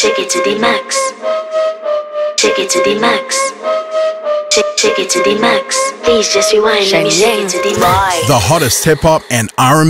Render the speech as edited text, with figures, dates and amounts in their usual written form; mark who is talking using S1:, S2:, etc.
S1: Take it to the max. Take it to the max. Take it to the max. Please just rewind. Let me take it to the max.
S2: The hottest hip hop and R&B